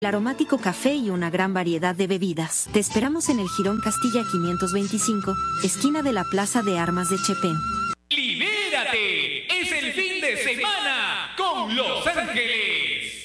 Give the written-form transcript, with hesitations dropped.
El aromático café y una gran variedad de bebidas. Te esperamos en el Jirón Castilla 525, esquina de la Plaza de Armas de Chepén. ¡Libérate! ¡Es el fin de semana con Los Ángeles!